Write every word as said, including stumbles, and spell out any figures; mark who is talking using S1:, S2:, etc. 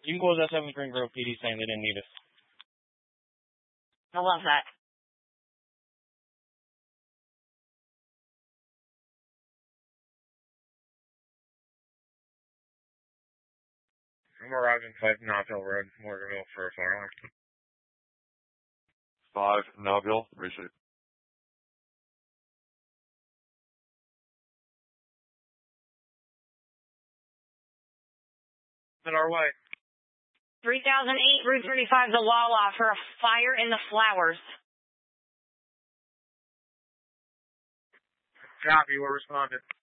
S1: You can close that seven Spring Grove P D saying they didn't need us.
S2: I love that.
S3: I'm arriving five Knobville Road, Morganville for a fire alarm.
S4: Five Knobville, appreciate it.
S3: On our way.
S2: three thousand eight, Route thirty-five, the Wawa for a fire in the flowers.
S3: Copy, we're responding.